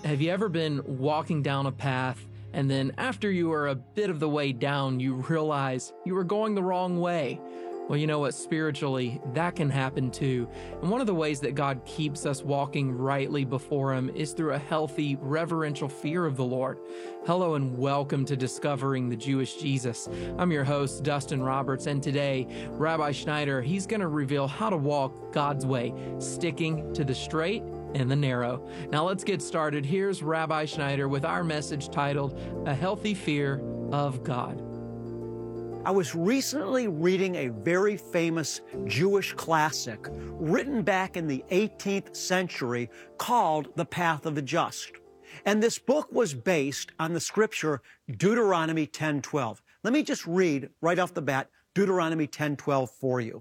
Have you ever been walking down a path and then after you are a bit of the way down, you realize you were going the wrong way? Well, you know what? Spiritually, that can happen too. And one of the ways that God keeps us walking rightly before Him is through a healthy, reverential fear of the Lord. Hello and welcome to Discovering the Jewish Jesus. I'm your host, Dustin Roberts, and today, Rabbi Schneider, he's going to reveal how to walk God's way, sticking to the straight and the narrow. Now let's get started. Here's Rabbi Schneider with our message titled, A Healthy Fear of God. I was recently reading a very famous Jewish classic written back in the 18th century called The Path of the Just. And this book was based on the scripture Deuteronomy 10:12. Let me just read right off the bat Deuteronomy 10:12 for you.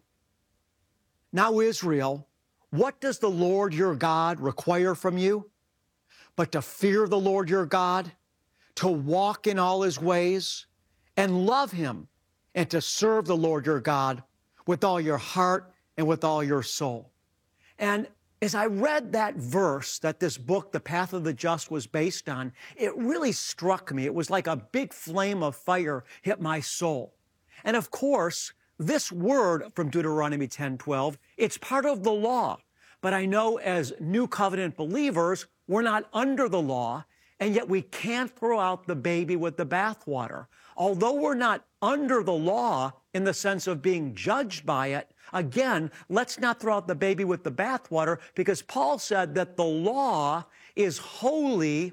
Now, Israel, what does the Lord your God require from you? But to fear the Lord your God, to walk in all His ways, and love Him, and to serve the Lord your God with all your heart and with all your soul. And as I read that verse that this book, The Path of the Just, was based on, it really struck me. It was like a big flame of fire hit my soul. And of course, this word from Deuteronomy 10:12, it's part of the law. But I know as New Covenant believers, we're not under the law, and yet we can't throw out the baby with the bathwater. Although we're not under the law in the sense of being judged by it, again, let's not throw out the baby with the bathwater, because Paul said that the law is holy,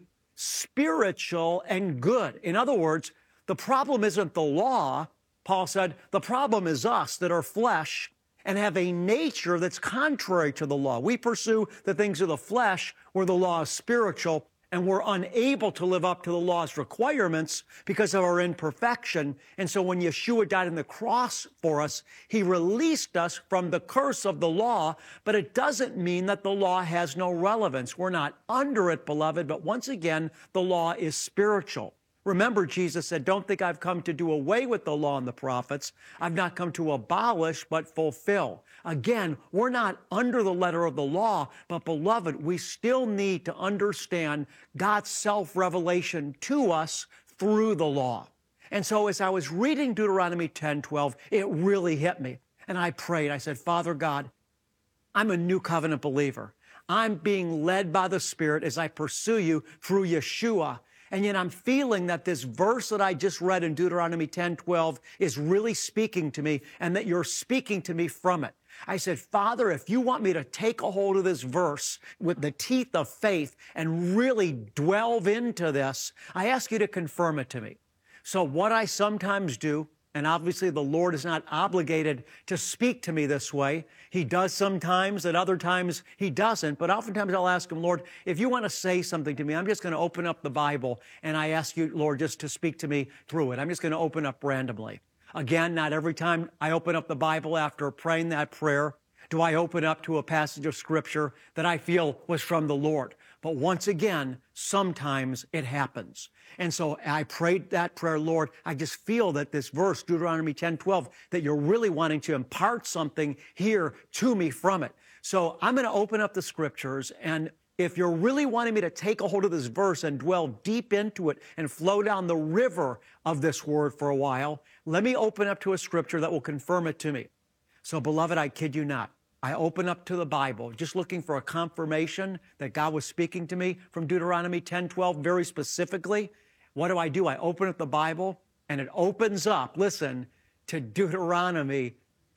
spiritual, and good. In other words, the problem isn't the law, Paul said, the problem is us that are flesh and have a nature that's contrary to the law. We pursue the things of the flesh where the law is spiritual, and we're unable to live up to the law's requirements because of our imperfection. And so when Yeshua died on the cross for us, He released us from the curse of the law, but it doesn't mean that the law has no relevance. We're not under it, beloved, but once again, the law is spiritual. Remember, Jesus said, don't think I've come to do away with the law and the prophets. I've not come to abolish, but fulfill. Again, we're not under the letter of the law, but beloved, we still need to understand God's self-revelation to us through the law. And so as I was reading Deuteronomy 10:12, it really hit me. And I prayed. I said, Father God, I'm a new covenant believer. I'm being led by the Spirit as I pursue you through Yeshua. And yet I'm feeling that this verse that I just read in Deuteronomy 10:12 is really speaking to me, and that you're speaking to me from it. I said, Father, if you want me to take a hold of this verse with the teeth of faith and really delve into this, I ask you to confirm it to me. So what I sometimes do, and obviously the Lord is not obligated to speak to me this way. He does sometimes, and other times He doesn't. But oftentimes I'll ask Him, Lord, if you want to say something to me, I'm just going to open up the Bible, and I ask you, Lord, just to speak to me through it. I'm just going to open up randomly. Again, not every time I open up the Bible after praying that prayer do I open up to a passage of Scripture that I feel was from the Lord. But once again, sometimes it happens. And so I prayed that prayer, Lord, I just feel that this verse, Deuteronomy 10:12, that you're really wanting to impart something here to me from it. So I'm going to open up the Scriptures, and if you're really wanting me to take a hold of this verse and dwell deep into it and flow down the river of this word for a while, let me open up to a Scripture that will confirm it to me. So, beloved, I kid you not. I open up to the Bible, just looking for a confirmation that God was speaking to me from Deuteronomy 10:12 very specifically. What do? I open up the Bible, and it opens up, listen, to Deuteronomy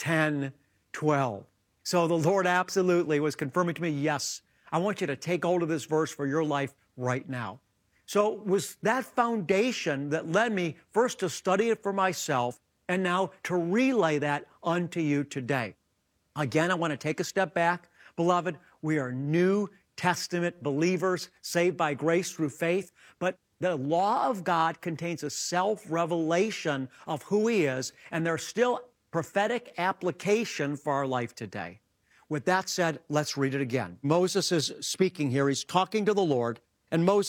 10:12. So the Lord absolutely was confirming to me, yes, I want you to take hold of this verse for your life right now. So it was that foundation that led me first to study it for myself, and now to relay that unto you today. Again, I want to take a step back. Beloved, we are New Testament believers, saved by grace through faith, but the law of God contains a self-revelation of who He is, and there's still prophetic application for our life today. With that said, let's read it again. Moses is speaking here. He's talking to the Lord, and Moses